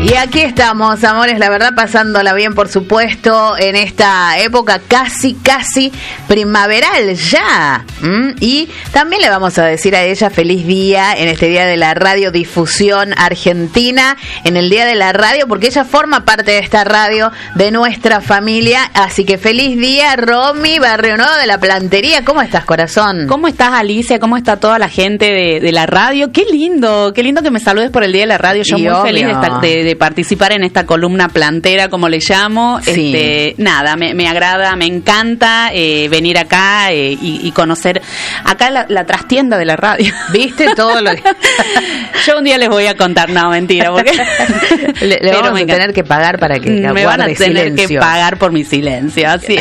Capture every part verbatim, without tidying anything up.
Y aquí estamos, amores, la verdad, pasándola bien, por supuesto, en esta época casi, casi primaveral ya. ¿Mm? Y también le vamos a decir a ella feliz día en este día de la radiodifusión argentina, en el día de la radio, porque ella forma parte de esta radio, de nuestra familia. Así que feliz día, Romy, Barrio Nuevo de la Plantería. ¿Cómo estás, corazón? ¿Cómo estás, Alicia? ¿Cómo está toda la gente de, de la radio? Qué lindo, qué lindo que me saludes por el día de la radio. Yo y muy obvio. feliz de, estar, de, de participar en esta columna plantera, como le llamo. Sí. Este, nada, me, me agrada, me encanta eh, venir acá eh, y, y conocer acá la, la trastienda de la radio. ¿Viste todo lo que... Yo un día les voy a contar, no, mentira, porque le, le vamos a tener que pagar para que me van a tener silencio. que pagar por mi silencio, así.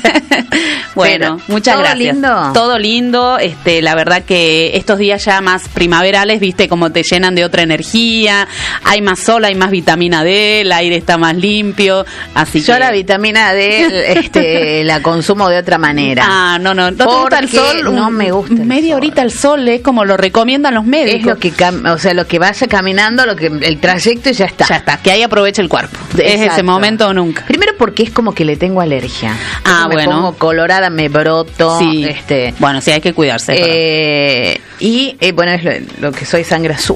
Bueno, pero, muchas ¿todo gracias. lindo? Todo lindo, este, la verdad que estos días ya más primaverales, viste, como te llenan de otra energía, hay más sol, hay más vitamina D, el aire está más limpio, así Yo que... la vitamina D este, la consumo de otra manera. Ah, no, no, ¿no te gusta el sol? No me gusta el media sol. horita el sol es como lo recomiendan los médicos. Es lo que, cam- o sea, lo que vaya caminando, lo que el trayecto y ya está. Ya está, que ahí aproveche el cuerpo. Exacto. Es ese momento o nunca. Primero porque es como que le tengo alergia. Ah, me bueno. Me pongo colorada, me broto. Sí. Este, bueno, sí, hay que cuidarse. Eh, y eh, bueno, es lo, lo que soy, sangre azul.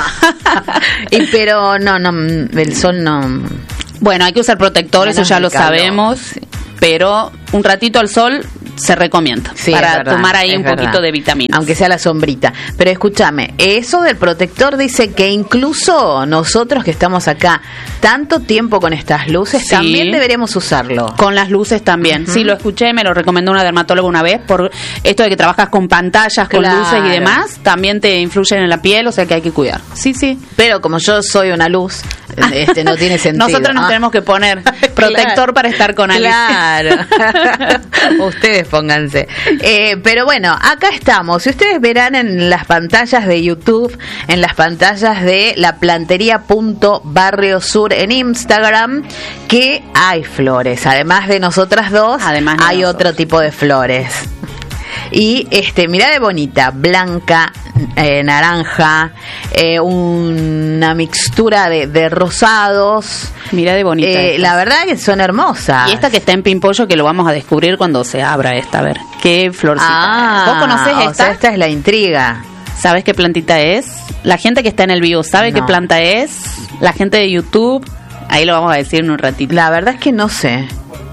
y pero no, no, el sol no. Bueno, hay que usar protector, Menos eso ya lo calor. sabemos, sí. Pero un ratito al sol se recomienda, sí, para verdad, tomar ahí un verdad. poquito de vitaminas. Aunque sea la sombrita. Pero escúchame, eso del protector dice que incluso nosotros que estamos acá tanto tiempo con estas luces, sí. también deberíamos usarlo. Con las luces también. Uh-huh. Sí, lo escuché, me lo recomendó una dermatóloga una vez, por esto de que trabajas con pantallas, con claro. luces y demás, también te influyen en la piel, o sea que hay que cuidar. Sí, sí. Pero como yo soy una luz, este no tiene sentido. Nosotros nos ah. tenemos que poner protector claro. para estar con Alicia. Claro. Ustedes pónganse. Eh, pero bueno, acá estamos. Si ustedes verán en las pantallas de YouTube, en las pantallas de la plantería punto barrio sur en Instagram, que hay flores. Además de nosotras dos, Además de hay nosotros. otro tipo de flores. Y este, mirá de bonita, blanca, eh, naranja, eh, una mixtura de, de rosados. Mira de bonita. Eh, la verdad que son hermosas. Y esta que está en pimpollo, que lo vamos a descubrir cuando se abra esta, a ver. Qué florcita. Ah, ¿Vos conocés esta? O sea, esta es la intriga. ¿Sabes qué plantita es? La gente que está en el vivo, ¿sabe no. qué planta es? La gente de YouTube, ahí lo vamos a decir en un ratito. La verdad es que no sé.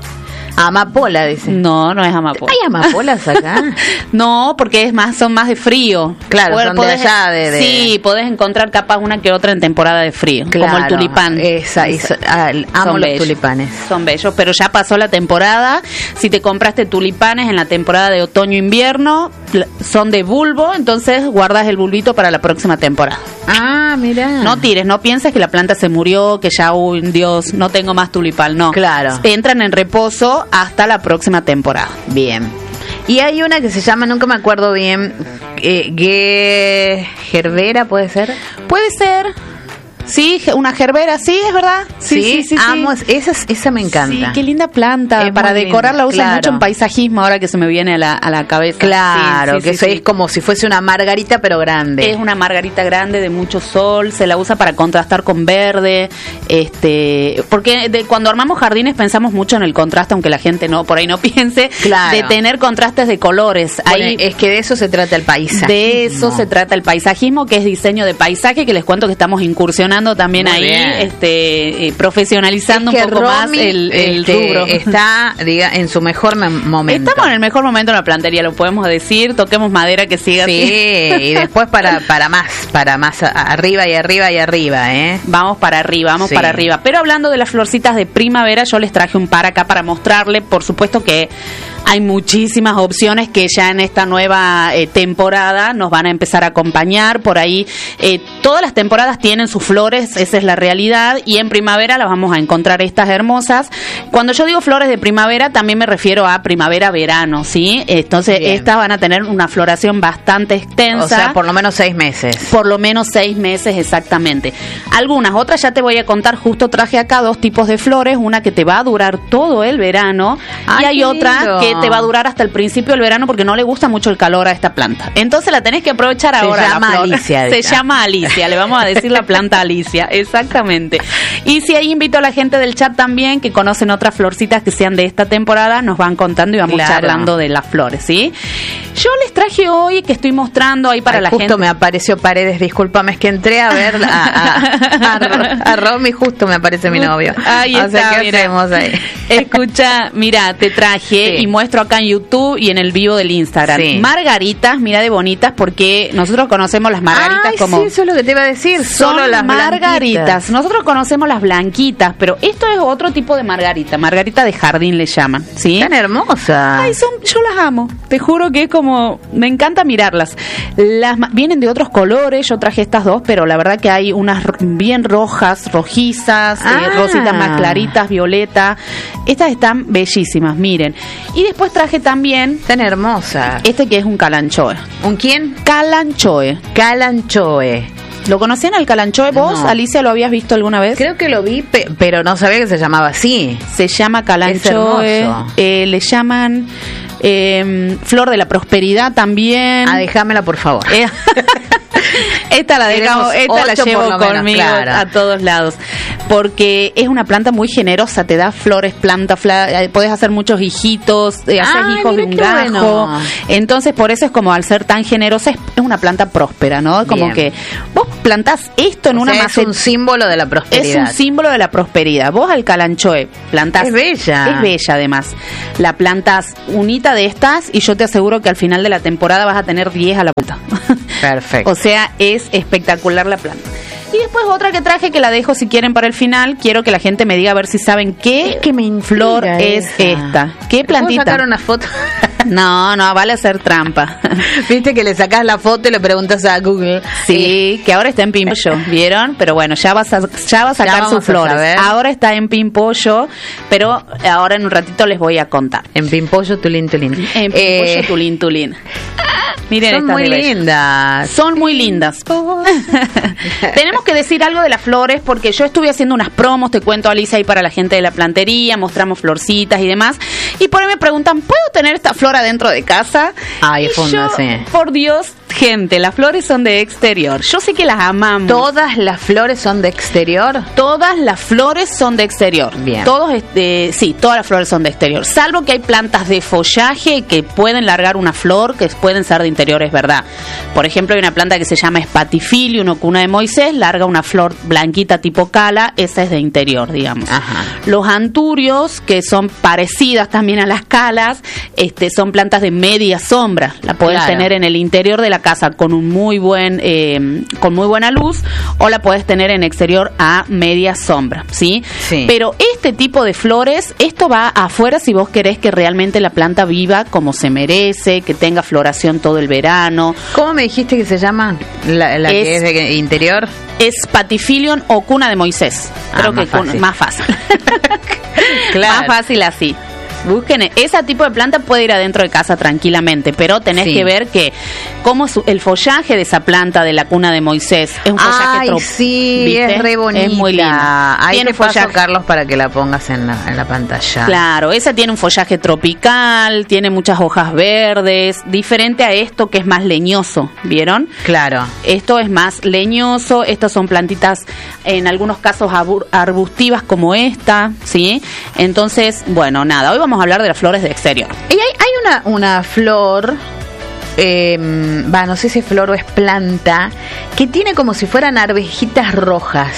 Amapola, dice. No, no es amapola. ¿Hay amapolas acá? No, porque es más, son más de frío. Claro, Poder, son podés, de allá. De, de... Sí, podés encontrar capaz una que otra en temporada de frío, claro, como el tulipán. Esa, esa, ah, amo son los bellos, tulipanes. Son bellos, pero ya pasó la temporada. Si te compraste tulipanes en la temporada de otoño-invierno, son de bulbo, entonces guardas el bulbito para la próxima temporada. Ah, mira. No tires, no pienses que la planta se murió, que ya, uy, Dios, no tengo más tulipán, no. Claro. Entran en reposo hasta la próxima temporada. Bien. Y hay una que se llama, nunca me acuerdo bien, eh, Ge- Gerbera, ¿puede ser? Puede ser. Sí, una gerbera, sí, es verdad. Sí, Sí, sí, sí. amo, sí. Esa, esa me encanta. Sí, qué linda planta. Es Para muy decorar linda, la usan claro. mucho en paisajismo, ahora que se me viene a la, a la cabeza. Claro, Sí, sí, que sí, eso sí. es como si fuese una margarita pero grande. Es una margarita grande de mucho sol, se la usa para contrastar con verde, este, porque de, cuando armamos jardines pensamos mucho en el contraste, aunque la gente no por ahí no piense, Claro. de tener contrastes de colores. Bueno, Ahí, es que de eso se trata el paisaje. de eso se trata el paisajismo, que es diseño de paisaje, que les cuento que estamos incursionando también Muy ahí, bien. este, eh, profesionalizando Es que un poco Romy, más el, el este, rubro. está, diga, en su mejor mem- momento. Estamos en el mejor momento en la plantería, lo podemos decir, toquemos madera que siga Sí, así. y después para para más, para más a- arriba y arriba y arriba, ¿eh? Vamos para arriba, vamos Sí. para arriba. Pero hablando de las florcitas de primavera, yo les traje un par acá para mostrarle. Por supuesto que hay muchísimas opciones que ya en esta nueva eh, temporada nos van a empezar a acompañar. Por ahí, eh, todas las temporadas tienen sus flores, esa es la realidad. Y en primavera las vamos a encontrar estas hermosas. Cuando yo digo flores de primavera, también me refiero a primavera-verano, ¿sí? Entonces, Bien. estas van a tener una floración bastante extensa. O sea, por lo menos seis meses. Por lo menos seis meses exactamente. Algunas, otras ya te voy a contar, justo traje acá dos tipos de flores, una que te va a durar todo el verano. Ay, y hay qué otra lindo. que que te va a durar hasta el principio del verano porque no le gusta mucho el calor a esta planta. Entonces la tenés que aprovechar Se ahora. llama la flor. Alicia. Se llama Alicia, le vamos a decir la planta Alicia, exactamente. Y si ahí invito a la gente del chat también que conocen otras florcitas que sean de esta temporada, nos van contando y vamos Claro. charlando de las flores, ¿sí? Yo les traje hoy que estoy mostrando ahí para Ay, la justo gente. me apareció Paredes, discúlpame, es que entré a ver a, a, a, Ro- a Romy, justo me aparece mi novio. Ahí o está, sea, ¿qué mira. hacemos ahí? Escucha, mira, te traje Sí. y muestro acá en YouTube y en el vivo del Instagram. Sí. Margaritas, mira de bonitas, porque nosotros conocemos las margaritas Ay, como... sí, eso es lo que te iba a decir. Son Solo las margaritas. blanquitas. Nosotros conocemos las blanquitas, pero esto es otro tipo de margarita. Margarita de jardín le llaman, ¿sí? Tan hermosas. Ay, son, yo las amo. Te juro que es como, me encanta mirarlas. Las ma- vienen de otros colores. Yo traje estas dos, pero la verdad que hay unas r- bien rojas, rojizas, Ah. eh, rositas más claritas, violeta. Estas están bellísimas, miren. Y después traje también Tan hermosas. este que es un calanchoe. ¿Un quién? Calanchoe. Calanchoe. ¿Lo conocían al calanchoe vos, No. Alicia? ¿Lo habías visto alguna vez? Creo que lo vi, pe- pero no sabía que se llamaba así. Se llama calanchoe. hermoso. Eh, le llaman eh, flor de la prosperidad también. Ah, déjamela, por favor. Eh, esta la dejamos, Queremos esta la ocho por llevo lo menos, conmigo claro. a todos lados, porque es una planta muy generosa, te da flores, planta, fla- eh, podés hacer muchos hijitos, eh, haces Ay, hijos de mira un qué gajo, bueno. entonces por eso es como al ser tan generosa es, es una planta próspera, ¿no? Como Bien. que vos plantás esto en O una sea, es maceta. un símbolo de la Es prosperidad. un símbolo de la prosperidad. Vos al calanchoe plantás. Es bella. Es bella además. La plantás unita de estas y yo te aseguro que al final de la temporada vas a tener diez a la vuelta. Perfecto. O sea, es espectacular la planta. Y después otra que traje que la dejo si quieren para el final. Quiero que la gente me diga a ver si saben qué Es que me intriga flor es esa. esta. ¿Qué ¿Te puedo plantita? sacar una foto? No, no, vale hacer trampa. Viste que le sacás la foto y le preguntas a Google. Sí, que ahora está en Pimpollo, ¿vieron? Pero bueno, ya vas a, ya va a sacar vamos sus a flores. saber. Ahora está en Pimpollo, pero ahora en un ratito les voy a contar. En Pimpollo, tulín, tulín. En Pimpollo, Eh, tulín, tulín. Miren, Son estas muy de bellas. lindas. Son muy lindas. Tenemos que decir algo de las flores porque yo estuve haciendo unas promos, te cuento, Alicia, ahí para la gente de la plantería, mostramos florcitas y demás. Y por ahí me preguntan, ¿puedo tener esta flor adentro de casa? Ay, Y funda, yo, sí. por Dios, gente, las flores son de exterior. Yo sé que las amamos. ¿Todas las flores son de exterior? Todas las flores son de exterior. Bien. Todos, este, sí, todas las flores son de exterior. Salvo que hay plantas de follaje que pueden largar una flor, que pueden ser de interior, es verdad. Por ejemplo, hay una planta que se llama Spatifilium o cuna de Moisés, larga una flor blanquita tipo cala, esa es de interior, digamos. Ajá. Los anturios, que son parecidas también a las calas, este, son plantas de media sombra. La pueden Claro. tener en el interior de la casa con un muy buen, eh, con muy buena luz, o la puedes tener en exterior a media sombra, ¿sí? Sí. Pero este tipo de flores, esto va afuera si vos querés que realmente la planta viva como se merece, que tenga floración todo el verano. ¿Cómo me dijiste que se llama? La, la que Es- es de interior. Spatifilium o cuna de Moisés. Ah, Creo más que cuna- fácil. más fácil. Claro. Más fácil así. Busquen, ese tipo de planta puede ir adentro de casa tranquilamente, pero tenés Sí. que ver que como su- el follaje de esa planta de la cuna de Moisés es un follaje Ay, trop- sí, ¿viste? es re bonita. Es muy linda. Ahí Tiene te paso, follaje- Carlos, para que la pongas en la, en la pantalla. Claro, esa tiene un follaje tropical, tiene muchas hojas verdes, diferente a esto que es más leñoso, ¿vieron? Claro. Esto es más leñoso, estas son plantitas en algunos casos abu- arbustivas como esta, ¿sí? Entonces, bueno, nada, hoy vamos a hablar de las flores de exterior. Y hay, hay una, una flor, eh, va, no sé si es flor o es planta, que tiene como si fueran arvejitas rojas.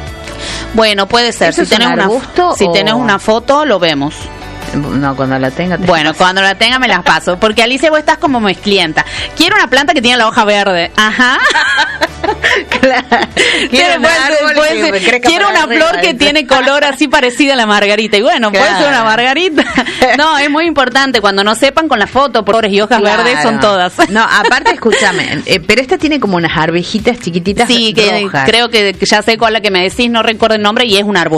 Bueno, puede ser, ¿Eso si es un tenés una arbusto si o- tenés una foto lo vemos. No, cuando la tenga. te- Bueno, cuando la tenga me las paso, porque Alicia vos estás como mezclienta. Quiero una planta que tiene la hoja verde. Ajá. Claro. Quiero, un Puede ser, árbol puede que ser. me crezca Quiero para una arriba, flor que ¿viste? tiene color así parecido a la margarita. Y bueno, puede Claro. ser una margarita. No, es muy importante. Cuando no sepan con la foto, flores y hojas Claro. verdes son todas. No, aparte, escúchame, eh, pero esta tiene como unas arvejitas chiquititas Sí, que rojas. creo que, que ya sé cuál es la que me decís, no recuerdo el nombre y es un arbusto. Creo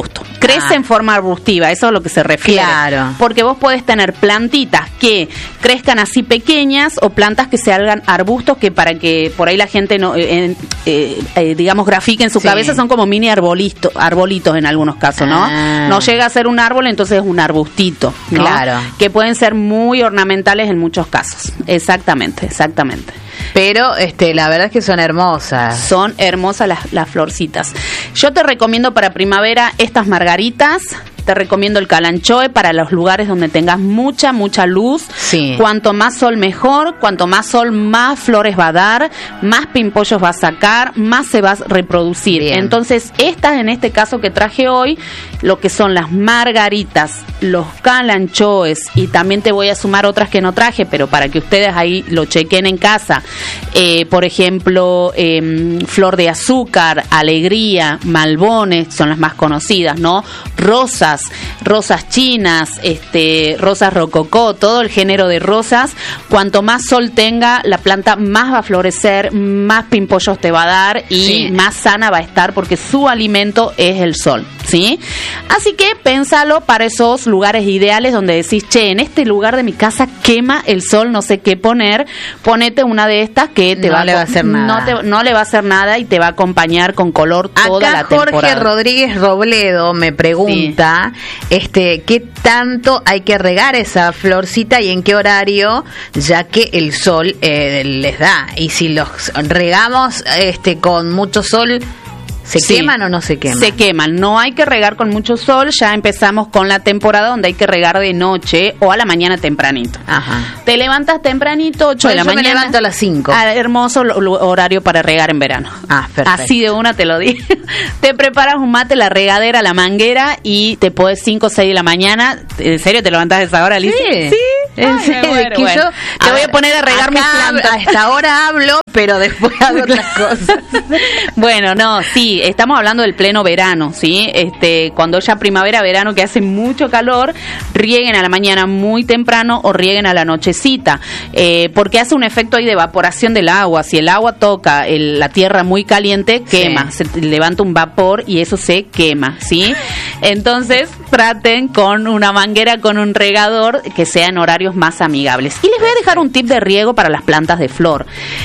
crece en forma arbustiva, eso es a lo que se refiere. Claro. Porque vos podés tener plantitas que crezcan así pequeñas o plantas que se hagan arbustos que para que por ahí la gente no eh, eh, eh, digamos grafique en su Sí. cabeza, son como mini arbolitos, arbolitos en algunos casos, ¿no? Ah. No llega a ser un árbol, entonces es un arbustito, ¿no? Claro. Que pueden ser muy ornamentales en muchos casos. Exactamente, exactamente. Pero este, la verdad es que son hermosas. Son hermosas las, las florcitas. Yo te recomiendo para primavera estas margaritas. Te recomiendo el calanchoe para los lugares donde tengas mucha, mucha luz. Sí. Cuanto más sol mejor, cuanto más sol más flores va a dar, más pimpollos va a sacar, más se va a reproducir. Bien. Entonces, estas en este caso que traje hoy, lo que son las margaritas, los calanchoes, y también te voy a sumar otras que no traje, pero para que ustedes ahí lo chequen en casa. Eh, por ejemplo, eh, flor de azúcar, alegría, malbones, son las más conocidas, ¿no? Rosas, rosas chinas, este, rosas rococó, todo el género de rosas. Cuanto más sol tenga, la planta más va a florecer, más pimpollos te va a dar y Sí. más sana va a estar porque su alimento es el sol, ¿sí? Así que pénsalo para esos lugares ideales donde decís, che, en este lugar de mi casa quema el sol, no sé qué poner, ponete una de estas que te No va le va a hacer nada. No, te, no le va a hacer nada y te va a acompañar con color toda Acá la temporada. Jorge Rodríguez Robledo me pregunta este, ¿qué tanto hay que regar esa florcita y en qué horario, ya que el sol eh, les da? Y si los regamos este, con mucho sol, ¿se Sí. queman o no se queman? Se queman, no hay que regar con mucho sol, ya empezamos con la temporada donde hay que regar de noche o a la mañana tempranito. Ajá. Te levantas tempranito, ocho de la Yo me mañana. levanto a las cinco. Ah, hermoso lo- lo- horario para regar en verano. Ah, perfecto. Así de una te lo digo. Te preparas un mate, la regadera, la manguera y te podés cinco o seis de la mañana. ¿En serio te levantás a esa hora, Alicia? Sí. ¿Sí? En Ay, serio, me muero. es que Bueno, yo te voy a poner a regar mis acá plantas. A esta hora hablo, pero después hago otras cosas. Bueno, no, sí, estamos hablando del pleno verano, ¿sí? Este, cuando ya primavera, verano, que hace mucho calor, rieguen a la mañana muy temprano o rieguen a la nochecita, eh, porque hace un efecto ahí de evaporación del agua. Si el agua toca el- la tierra muy caliente, quema, Sí. se levanta un vapor y eso se quema, ¿sí? Entonces, traten con una manguera, con un regador, que sean horarios más amigables. Y les voy a dejar un tip de riego para las plantas de flor.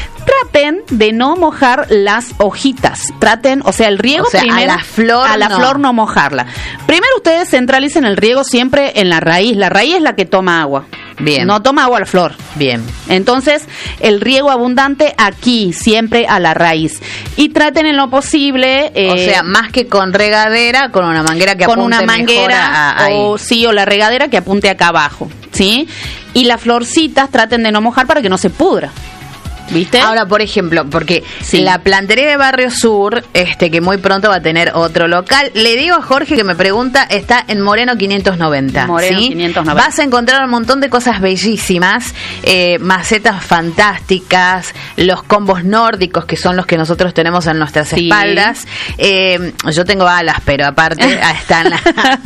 Traten de no mojar las hojitas. Traten, o sea, el riego O sea, a primero. la flor a la no. flor no mojarla. Primero ustedes centralicen el riego siempre en la raíz. La raíz es la que toma agua. Bien. No toma agua la flor. Bien. Entonces, el riego abundante aquí, siempre a la raíz. Y traten en lo posible. eh, O sea, más que con regadera, con una manguera que con apunte una mejor manguera a- a- ahí. o sí, o la regadera que apunte acá abajo, ¿sí? Y las florcitas traten de no mojar para que no se pudra. ¿Viste? Ahora, por ejemplo, porque Sí. la plantería de Barrio Sur, este que muy pronto va a tener otro local, le digo a Jorge que me pregunta, está en Moreno quinientos noventa. Moreno ¿sí? quinientos noventa. Vas a encontrar un montón de cosas bellísimas, eh, macetas fantásticas, los combos nórdicos, que son los que nosotros tenemos en nuestras Sí. espaldas. Eh, yo tengo alas, pero aparte ah, están las...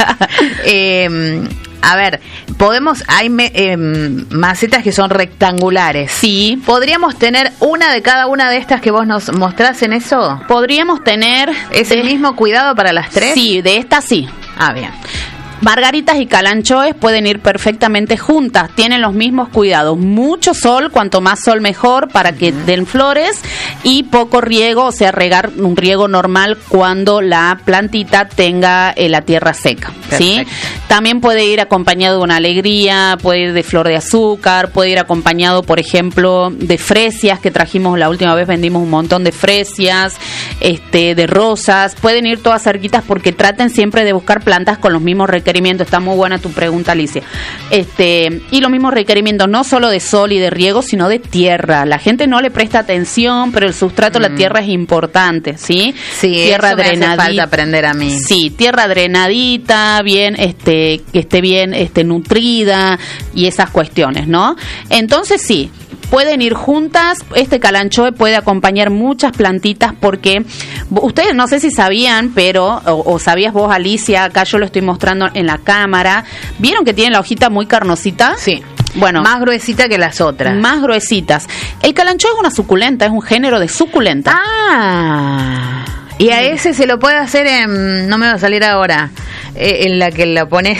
eh, a ver, podemos, hay me- eh, macetas que son rectangulares. Sí. ¿Podríamos tener una de cada una de estas que vos nos mostrás en eso? Podríamos tener... ¿Es el de- mismo cuidado para las tres? Sí, de estas sí. Ah, bien. Margaritas y calanchoes pueden ir perfectamente juntas, tienen los mismos cuidados, mucho sol, cuanto más sol mejor para que den flores, y poco riego, o sea, regar un riego normal cuando la plantita tenga eh, la tierra seca, ¿sí? Perfecto. También puede ir acompañado de una alegría, puede ir de flor de azúcar, puede ir acompañado, por ejemplo, de fresias, que trajimos la última vez, vendimos un montón de fresias, este, de rosas, pueden ir todas cerquitas porque traten siempre de buscar plantas con los mismos requerimientos. Está muy buena tu pregunta, Alicia. Este, y los mismos requerimientos, no solo de sol y de riego, sino de tierra. La gente no le presta atención, pero el sustrato de la tierra es importante, ¿sí? Sí, tierra eso me hace drenadita. falta aprender a mí. Sí, tierra drenadita, bien, este, que esté bien, este, nutrida y esas cuestiones, ¿no? Entonces sí, pueden ir juntas. Este calanchoe puede acompañar muchas plantitas porque ustedes no sé si sabían, pero o, o sabías vos, Alicia, acá yo lo estoy mostrando en la cámara. ¿Vieron que tiene la hojita muy carnosita? Sí. Bueno, Más gruesita que las otras. más gruesitas. El calanchoe es una suculenta, es un género de suculenta. Ah. Y a ese se lo puede hacer en... No me va a salir ahora. eh, en la que la pones...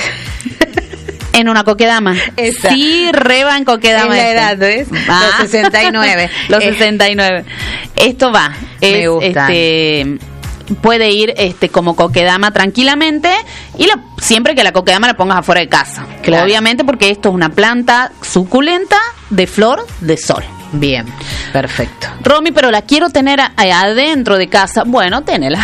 En una coquedama. Esa. Sí, reba en coquedama. Es la edad, ¿ves? Ah. Los sesenta y nueve. Los sesenta y nueve. Esto va. Me Es, gusta. este, puede ir este como coquedama tranquilamente y la, siempre que la coquedama la pongas afuera de casa. Claro. Obviamente porque esto es una planta suculenta de flor de sol. Bien, perfecto. Romy, pero la quiero tener a- adentro de casa. Bueno, ténela.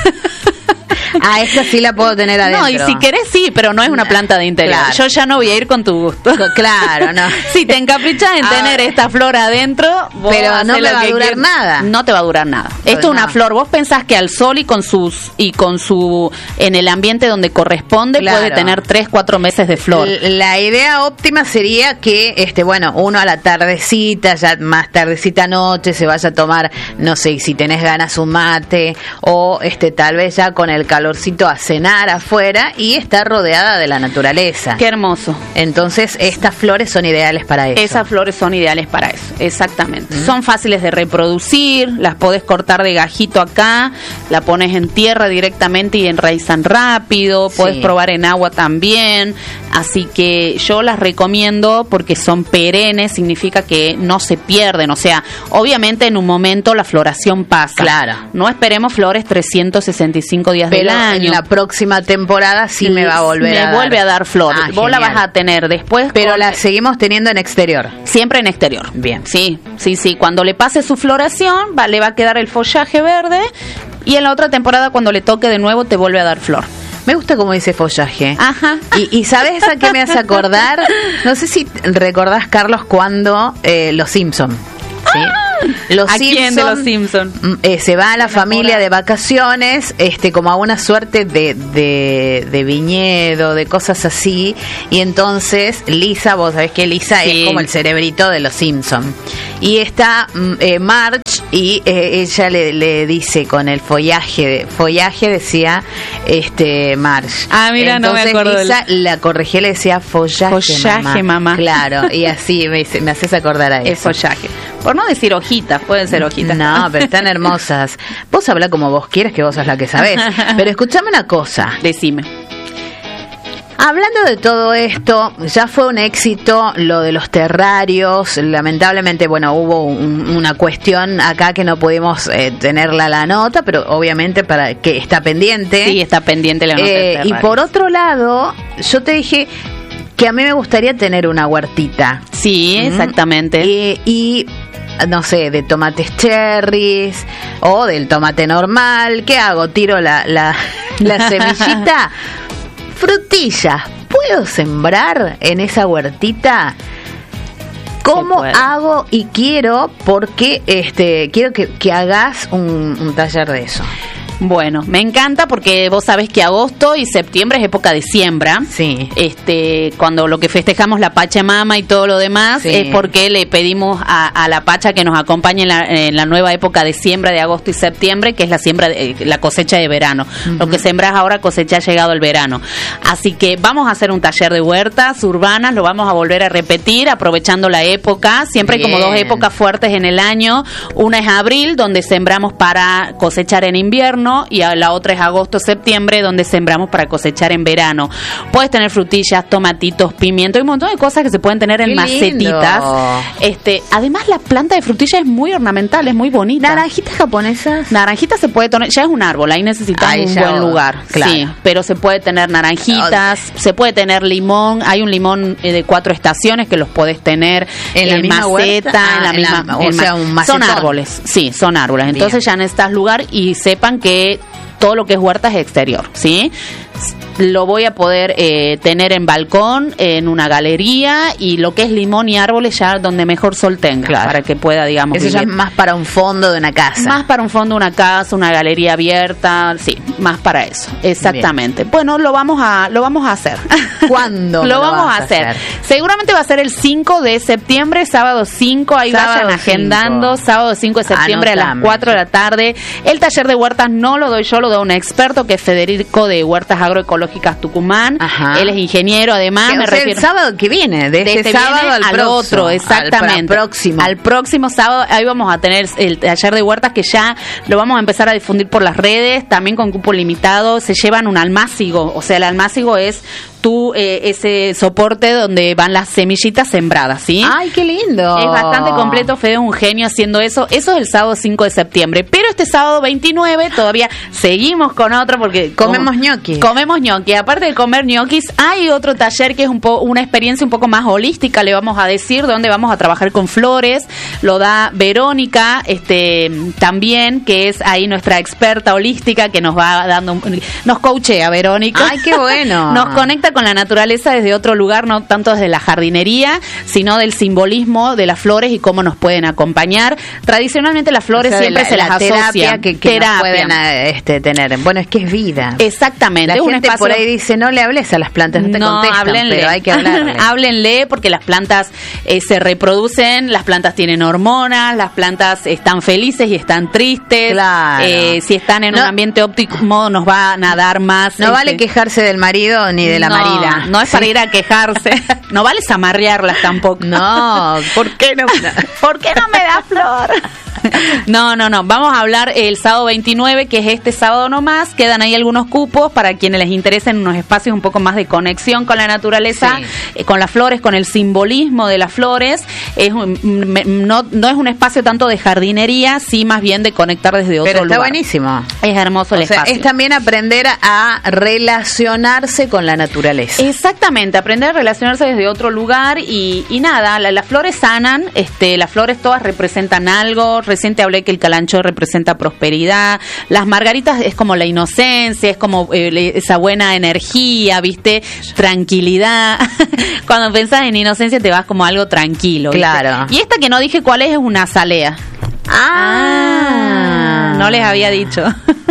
Ah, esta sí la puedo tener adentro. No, y si querés sí, pero no es una planta de interior. Claro. Yo ya no voy a ir con tu gusto. Claro, no. Si te encaprichas en Ah. tener esta flor adentro, vos Pero hacés no me lo va a que durar quieras. nada. No te va a durar nada. Pues Esto es una no. flor. Vos pensás que al sol y con sus y con su en el ambiente donde corresponde Claro. puede tener tres, cuatro meses de flor. L- La idea óptima sería que, este, bueno, uno a la tardecita, ya más tardecita noche, se vaya a tomar, no sé, si tenés ganas un mate, o este, tal vez ya con el calorcito a cenar afuera y estar rodeada de la naturaleza. Qué hermoso. Entonces, estas flores son ideales para eso. Esas flores son ideales para eso, exactamente. Son fáciles de reproducir, las podés cortar de gajito acá, la pones en tierra directamente y enraizan rápido, podés Sí. probar en agua también, así que yo las recomiendo porque son perennes, significa que no se pierden, o sea, obviamente en un momento la floración pasa. Claro. No esperemos flores trescientos sesenta y cinco días Pero del año. en la próxima temporada sí me va a volver me a dar. vuelve a dar flor. Ah, Vos la genial. vas a tener después. Pero con- la seguimos teniendo en exterior. Siempre en exterior. Bien. Sí, sí, sí. Cuando le pase su floración, va, le va a quedar el follaje verde y en la otra temporada, cuando le toque de nuevo, te vuelve a dar flor. Me gusta como dice follaje. Ajá. Y, y ¿sabes a qué me hace acordar? No sé si recordás, Carlos, cuando eh, Los Simpson. ¿sí? Los ¿A quién de los Simpson? mm, eh, se va a la familia de vacaciones, este, como a una suerte de, de, de viñedo, de cosas así, y entonces Lisa, vos sabés que Lisa Sí. es como el cerebrito de los Simpson, y está mm, eh, Marge y eh, ella le, le dice con el follaje, follaje decía este Marge. Ah, mira, no me Entonces acuerdo del- Lisa la corregía, le decía follaje, Follaje, mamá. Claro, y así me, me haces acordar a eso. Es follaje. Por no decir hojitas, pueden ser hojitas. No, pero están hermosas. Vos habla como vos quieras, que vos sos la que sabés. Pero escuchame una cosa. Decime. Hablando de todo esto, ya fue un éxito lo de los terrarios. Lamentablemente, bueno, hubo un- una cuestión acá que no pudimos eh, tenerla a la nota, pero obviamente para que está pendiente. Sí, está pendiente la nota del Eh, y terrario. por otro lado, yo te dije que a mí me gustaría tener una huertita. Sí, exactamente. Y, y, no sé, de tomates cherries o del tomate normal. ¿Qué hago? Tiro la, la, la semillita. Frutillas. ¿Puedo sembrar en esa huertita? ¿Cómo puede. hago? Y quiero, porque este quiero que, que hagas un, un taller de eso. Bueno, me encanta porque vos sabés que agosto y septiembre es época de siembra. Sí. Este, cuando lo que festejamos la Pachamama y todo lo demás Sí. es porque le pedimos a, a la Pacha que nos acompañe en la, en la nueva época de siembra de agosto y septiembre, que es la siembra, de, la cosecha de verano. Ujú. Lo que sembrás ahora cosecha ha llegado el verano. Así que vamos a hacer un taller de huertas urbanas, lo vamos a volver a repetir aprovechando la época. Siempre hay como Bien. dos épocas fuertes en el año. Una es abril, donde sembramos para cosechar en invierno, y a la otra es agosto-septiembre, donde sembramos para cosechar en verano. Puedes tener frutillas, tomatitos, pimiento y un montón de cosas que se pueden tener en Qué macetitas. lindo. Este, además la planta de frutilla es muy ornamental, es muy bonita. ¿Naranjitas japonesas? Naranjita se puede tener, ya es un árbol, ahí necesitamos Ahí un ya, buen lugar, claro. sí, pero se puede tener naranjitas, se puede tener limón, hay un limón eh, de cuatro estaciones que los puedes tener ¿En la misma maceta, huerta? en la Ah, en la- misma, o en sea, ma- un son macetón. árboles, sí, son árboles, entonces Bien. ya necesitas lugar y sepan que todo lo que es huerta es exterior, ¿sí? Lo voy a poder eh, tener en balcón, en una galería, y lo que es limón y árboles ya donde mejor sol tenga, Claro. para que pueda, digamos, Eso ya es vivir. más para un fondo de una casa. Más para un fondo, una casa, una galería abierta, sí, más para eso, exactamente. Bueno, lo vamos a lo vamos a hacer. ¿Cuándo lo lo vamos vas a a hacer? hacer? Seguramente va a ser el cinco de septiembre, sábado cinco, ahí Sábado vayan agendando, cinco. sábado cinco de septiembre a las Anotame. cuatro de la tarde. El taller de huertas no lo doy yo, lo da un experto que es Federico de Huertas Agroecológicas Tecnológicas Tucumán. Ajá. Él es ingeniero, además. Que, me o sea, refiero el sábado que viene, de, de este, este sábado al, al próximo, otro, exactamente. Al próximo. Al próximo sábado, ahí vamos a tener el taller de huertas que ya lo vamos a empezar a difundir por las redes, también con cupo limitado. Se llevan un almácigo, o sea, el almácigo es tú eh, ese soporte donde van las semillitas sembradas, ¿sí? ¡Ay, qué lindo! Es bastante completo, Fede es un genio haciendo eso. Eso es el sábado cinco de septiembre. Pero este sábado veintinueve todavía seguimos con otro porque... Comemos ñoquis. Comemos ñoquis. Aparte de comer ñoquis, hay otro taller que es un po- una experiencia un poco más holística, le vamos a decir, donde vamos a trabajar con flores. Lo da Verónica, este también, que es ahí nuestra experta holística, que nos va dando... Un, nos coachea, Verónica. ¡Ay, qué bueno! Nos conecta con la naturaleza desde otro lugar, no tanto desde la jardinería, sino del simbolismo de las flores y cómo nos pueden acompañar. Tradicionalmente las flores, o sea, siempre la, se las asocia que, que terapia. pueden este, tener. Bueno, es que es vida. Exactamente. La es gente un espacio... por ahí dice, no le hables a las plantas, no te no, contestan, háblenle. Pero hay que hablarle. Háblenle porque las plantas eh, se reproducen, las plantas tienen hormonas, las plantas están felices y están tristes. Claro. Eh, si están en no, un ambiente óptimo nos van a dar más. No este, vale quejarse del marido ni de la no, marida. No es para ir a quejarse. No vale zamarrearlas tampoco. No, ¿por qué no? ¿Por qué no me da flor? No, no, no. Vamos a hablar el sábado veintinueve, que es este sábado nomás. Quedan ahí algunos cupos para quienes les interesen unos espacios un poco más de conexión con la naturaleza, sí. eh, con las flores, con el simbolismo de las flores. Es un, no, no es un espacio tanto de jardinería, sí más bien de conectar desde otro Pero está lugar. buenísimo. Es hermoso el o sea, espacio. Es también aprender a relacionarse con la naturaleza. Exactamente, aprender a relacionarse desde otro lugar y, y nada, la, las flores sanan, este, las flores todas representan algo. Recién te hablé que el calancho representa prosperidad, las margaritas es como la inocencia, es como eh, esa buena energía, ¿viste? Tranquilidad. Cuando pensás en inocencia te vas como algo tranquilo, ¿viste? Claro. Y esta que no dije cuál es, es una azalea. Ah, ah no les había dicho.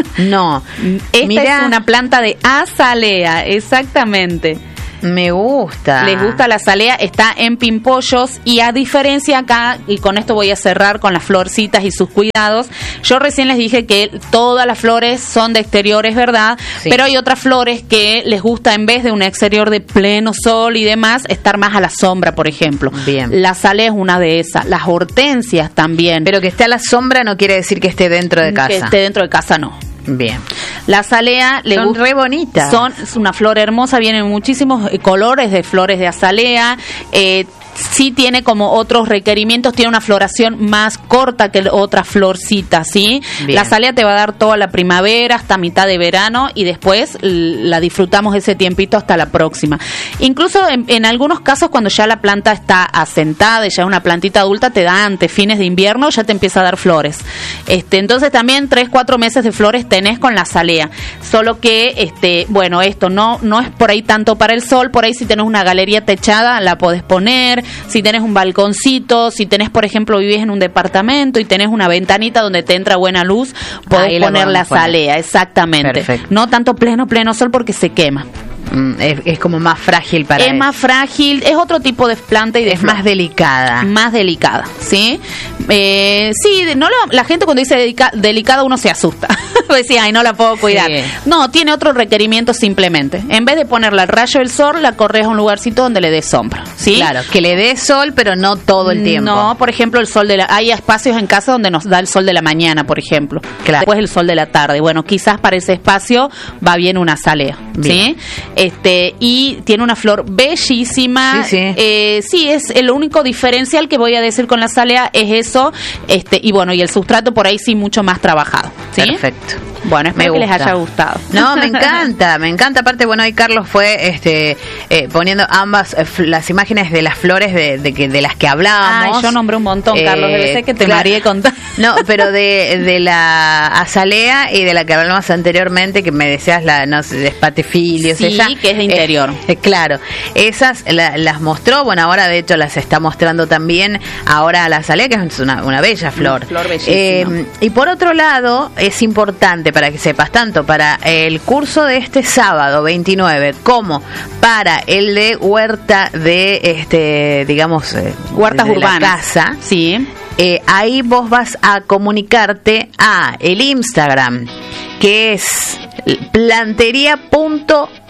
No. Esta Mirá. es una planta de azalea, exactamente. Me gusta. Les gusta la azalea, está en pimpollos y a diferencia acá, y con esto voy a cerrar con las florcitas y sus cuidados, yo recién les dije que todas las flores son de exteriores, ¿verdad? Sí. Pero hay otras flores que les gusta en vez de un exterior de pleno sol y demás, estar más a la sombra, por ejemplo. Bien. La azalea es una de esas, las hortensias también. Pero que esté a la sombra no quiere decir que esté dentro de casa. Que esté dentro de casa, no. Bien. La azalea le son gusta, re bonitas. Son, es una flor hermosa, vienen muchísimos eh, colores de flores de azalea. Eh, sí tiene como otros requerimientos, tiene una floración más corta que otras florcitas, ¿sí? Bien. La azalea te va a dar toda la primavera hasta mitad de verano y después la disfrutamos ese tiempito hasta la próxima. Incluso en, en algunos casos cuando ya la planta está asentada y ya es una plantita adulta, te da antes fines de invierno, ya te empieza a dar flores. Este, entonces también tres, cuatro meses de flores tenés con la azalea. Solo que, este, bueno, esto no, no es por ahí tanto para el sol, por ahí si tenés una galería techada la podés poner. Si tenés un balconcito, si tenés, por ejemplo, vivís en un departamento y tenés una ventanita donde te entra buena luz, podés Ahí poner la azalea, poner. Exactamente. Perfecto. No tanto pleno, pleno sol porque se quema. Mm, es, es como más frágil para Es eso. más frágil, es otro tipo de planta y de es flor. Más delicada. Más delicada, ¿sí? Eh, sí, no lo, la gente cuando dice dedica, delicada uno se asusta. Decía, ay, no la puedo cuidar. Sí. No, tiene otro requerimiento simplemente. En vez de ponerla al rayo del sol, la corres a un lugarcito donde le dé sombra, ¿sí? Claro, que le dé sol, pero no todo el tiempo. No, por ejemplo, el sol de la... Hay espacios en casa donde nos da el sol de la mañana, por ejemplo. Claro. Después el sol de la tarde. Bueno, quizás para ese espacio va bien una azalea, ¿sí? Este, y tiene una flor bellísima. Sí, sí. Eh, sí, es el único diferencial que voy a decir con la azalea es eso. Este, y bueno, y el sustrato por ahí sí mucho más trabajado, ¿sí? Perfecto. Bueno, espero que les haya gustado. No, me encanta, me encanta. Aparte, bueno, ahí Carlos fue este eh, poniendo ambas eh, las imágenes de las flores de, de, que, de las que hablábamos. Ay, yo nombré un montón, eh, Carlos, debe ser que te claro, mareé con... No, pero de, de la azalea y de la que hablamos anteriormente, que me decías, la no sé, de espatifilios. Sí, ella, que es de interior. Eh, claro, esas la, las mostró, bueno, ahora de hecho las está mostrando también ahora a la azalea, que es una, una bella flor. Una flor bellísima. Eh, y por otro lado, es importante para que sepas, tanto para el curso de este sábado veintinueve como para el de huerta de, este digamos, eh, huertas de urbanas. La casa, sí. Eh, ahí vos vas a comunicarte a el Instagram, que es plantería punto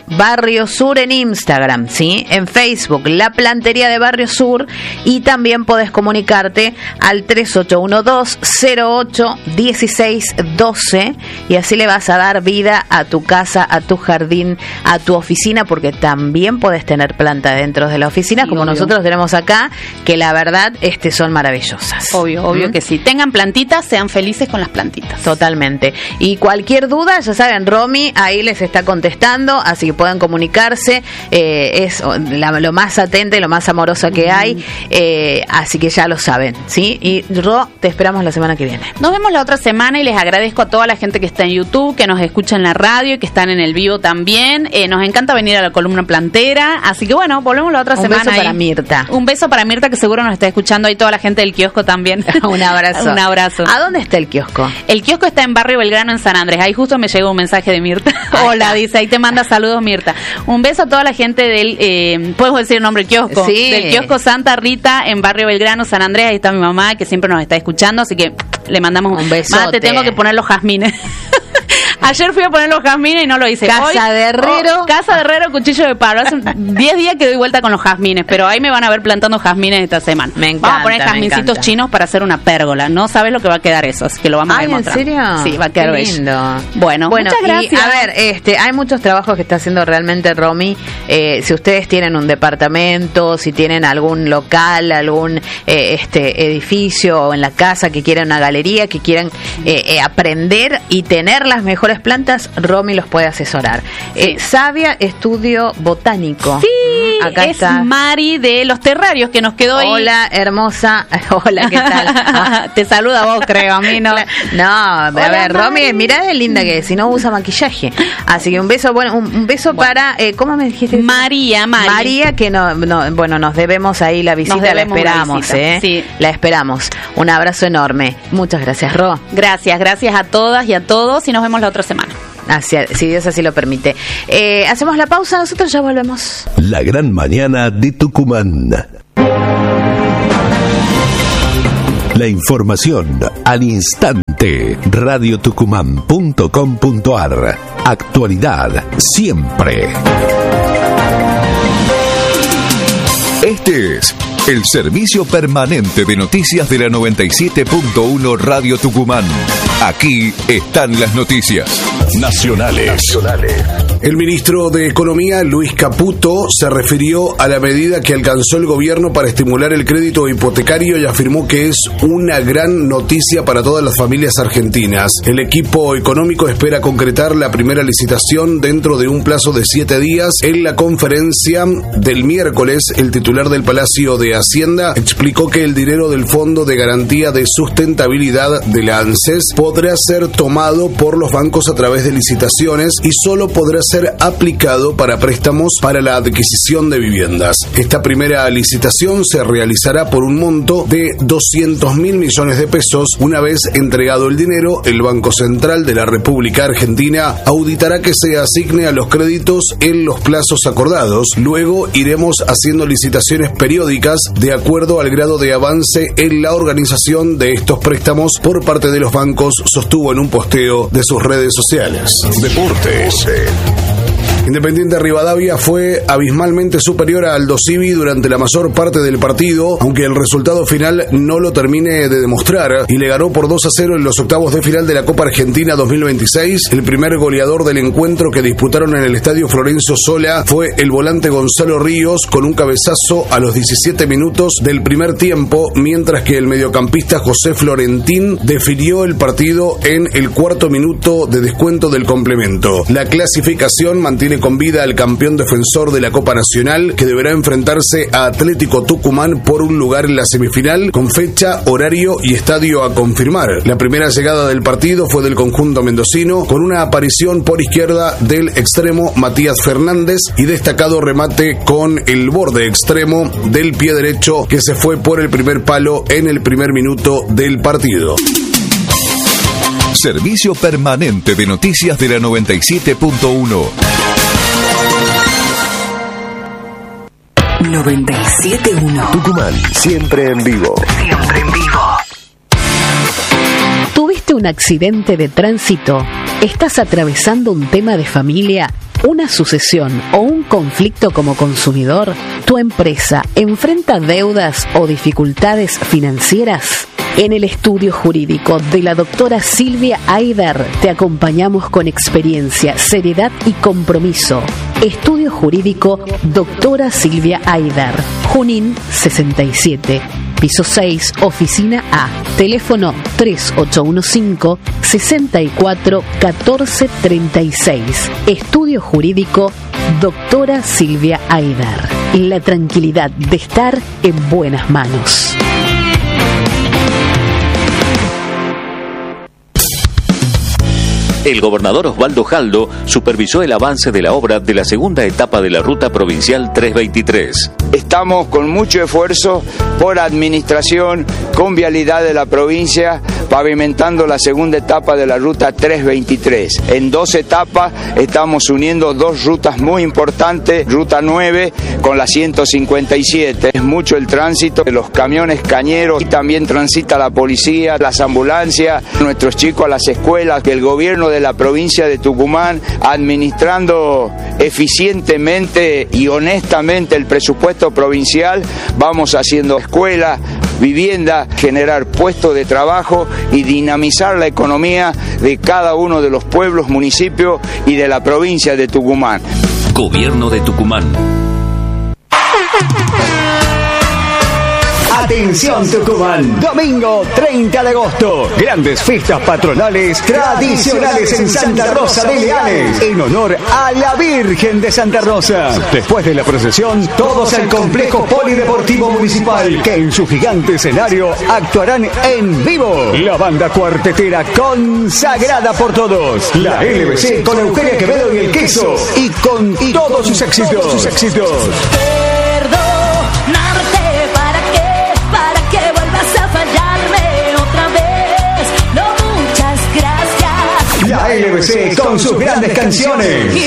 Barrio Sur en Instagram, ¿sí? En Facebook, La Plantería de Barrio Sur, y también podés comunicarte al tres ocho uno dos cero ocho uno seis uno dos y así le vas a dar vida a tu casa, a tu jardín, a tu oficina, porque también podés tener planta dentro de la oficina, sí, como obvio. Nosotros tenemos acá, que la verdad este son maravillosas. Obvio, obvio ¿Mm? que sí. Tengan plantitas, sean felices con las plantitas. Totalmente. Y cualquier duda, ya saben, Romy ahí les está contestando, así que pueden comunicarse. Eh, es la, lo más atenta y lo más amorosa que hay, eh, así que ya lo saben, ¿sí? Y Ro, te esperamos la semana que viene. Nos vemos la otra semana y les agradezco a toda la gente que está en YouTube, que nos escucha en la radio y que están en el vivo también. Eh, nos encanta venir a la columna plantera, así que bueno, volvemos la otra Un semana. Un beso ahí. para Mirta. Un beso para Mirta, que seguro nos está escuchando ahí toda la gente del kiosco también. Un abrazo. Un abrazo. ¿A dónde está el kiosco? El kiosco está en Barrio Belgrano, en San Andrés. Ahí justo me llegó un mensaje de Mirta. Hola, dice, ahí te manda saludos Mirta. Un beso a toda la gente del, eh, ¿puedo decir el nombre del kiosco? Sí. Del kiosco Santa Rita en Barrio Belgrano, San Andrés. Ahí está mi mamá, que siempre nos está escuchando, así que le mandamos un beso. Te tengo que poner los jazmines. Ayer fui a poner los jazmines y no lo hice. Casa Hoy, de Herrero. Oh, casa de Herrero, cuchillo de palo. Hace diez días que doy vuelta con los jazmines, pero ahí me van a ver plantando jazmines esta semana. Me encanta. Vamos a poner jazmincitos chinos para hacer una pérgola. No sabes lo que va a quedar eso, así que lo vamos Ay, a ir mostrando. ¿en serio? Sí, va a quedar Qué bello. lindo. Bueno, bueno, muchas gracias. Y, a ver, este, hay muchos trabajos que está haciendo realmente Romy. Eh, si ustedes tienen un departamento, si tienen algún local, algún eh, este edificio o en la casa que quieran una galería, que quieran eh, eh, aprender y tener las mejores plantas, Romy los puede asesorar. Sí. Eh, Sabia Estudio Botánico. Sí, acá es está Mari de los terrarios que nos quedó ahí. Hola, hermosa. Hola, ¿qué tal? Te saluda vos, creo, a mí no. No, a Hola, ver, Mari. Romy, mirá de linda que es, si no usa maquillaje. Así que un beso, bueno, un, un beso bueno. para, eh, ¿cómo me dijiste? María, María. María, que no, no, bueno, nos debemos ahí la visita, la esperamos, visita. ¿eh? Sí. La esperamos. Un abrazo enorme. Muchas gracias, Ro. Gracias, gracias a todas y a todos y nos vemos la otra semana. Así, si Dios así lo permite. Eh, hacemos la pausa, nosotros ya volvemos. La gran mañana de Tucumán. La información al instante. radio tucumán punto com punto ar. Actualidad siempre. Este es el servicio permanente de noticias de la noventa y siete punto uno Radio Tucumán. Aquí están las noticias nacionales. nacionales. El ministro de Economía, Luis Caputo, se refirió a la medida que alcanzó el gobierno para estimular el crédito hipotecario y afirmó que es una gran noticia para todas las familias argentinas. El equipo económico espera concretar la primera licitación dentro de un plazo de siete días. En la conferencia del miércoles, el titular del Palacio de Hacienda explicó que el dinero del Fondo de Garantía de Sustentabilidad de la ANSES podrá ser tomado por los bancos a través de licitaciones y solo podrá ser aplicado para préstamos para la adquisición de viviendas. Esta primera licitación se realizará por un monto de doscientos mil millones de pesos. Una vez entregado el dinero, el Banco Central de la República Argentina auditará que se asigne a los créditos en los plazos acordados. Luego iremos haciendo licitaciones periódicas de acuerdo al grado de avance en la organización de estos préstamos por parte de los bancos, sostuvo en un posteo de sus redes sociales. Deportes. Independiente Rivadavia fue abismalmente superior a Aldo Civi durante la mayor parte del partido, aunque el resultado final no lo termine de demostrar, y le ganó por dos a cero en los octavos de final de la Copa Argentina dos mil veintiséis. El primer goleador del encuentro que disputaron en el estadio Florencio Sola fue el volante Gonzalo Ríos, con un cabezazo a los diecisiete minutos del primer tiempo, mientras que el mediocampista José Florentín definió el partido en el cuarto minuto de descuento del complemento. La clasificación mantiene con vida al campeón defensor de la Copa Nacional, que deberá enfrentarse a Atlético Tucumán por un lugar en la semifinal, con fecha, horario y estadio a confirmar. La primera llegada del partido fue del conjunto mendocino, con una aparición por izquierda del extremo Matías Fernández y destacado remate con el borde extremo del pie derecho, que se fue por el primer palo en el primer minuto del partido. Servicio permanente de noticias de la noventa y siete punto uno. noventa y siete punto uno. Tucumán, siempre en vivo. Siempre en vivo. ¿Tuviste un accidente de tránsito? ¿Estás atravesando un tema de familia? una sucesión o un conflicto como consumidor? ¿Tu empresa enfrenta deudas o dificultades financieras? En el estudio jurídico de la doctora Silvia Aider te acompañamos con experiencia, seriedad y compromiso. Estudio jurídico doctora Silvia Aider, Junín sesenta y siete, piso seis, oficina A, teléfono tres ocho uno cinco, seis cuatro, uno cuatro tres seis. Estudio jurídico doctora Silvia Aider. La tranquilidad de estar en buenas manos. El gobernador Osvaldo Jaldo supervisó el avance de la obra de la segunda etapa de la Ruta Provincial trescientos veintitrés. Estamos con mucho esfuerzo por administración, con vialidad de la provincia, pavimentando la segunda etapa de la Ruta trescientos veintitrés. En dos etapas estamos uniendo dos rutas muy importantes, Ruta nueve con la ciento cincuenta y siete. Es mucho el tránsito de los camiones cañeros y también transita la policía, las ambulancias, nuestros chicos a las escuelas, que el gobierno de la provincia de Tucumán, administrando eficientemente y honestamente el presupuesto provincial, vamos haciendo escuelas, vivienda, generar puestos de trabajo y dinamizar la economía de cada uno de los pueblos, municipios y de la provincia de Tucumán. Gobierno de Tucumán. Atención Tucumán, domingo treinta de agosto, grandes fiestas patronales tradicionales en Santa Rosa de Leanes, en honor a la Virgen de Santa Rosa. Después de la procesión, todos al complejo polideportivo municipal, que en su gigante escenario actuarán en vivo la banda cuartetera consagrada por todos, la L B C con Eugenia Quevedo y el Queso, y con y todos sus éxitos, todos sus éxitos. La L B C con sus grandes canciones.